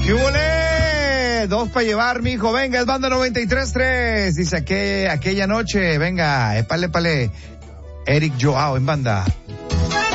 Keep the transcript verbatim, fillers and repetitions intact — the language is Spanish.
¿Qué volé? Dos para llevar, mijo. Venga, es banda noventa y tres tres. Dice aquella, aquella noche. Venga, épale, épale. Eric Joao en banda.